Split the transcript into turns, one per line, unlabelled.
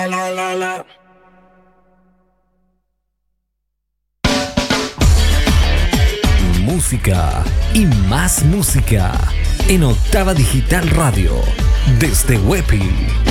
Música y más música en Octava Digital Radio desde Huepi.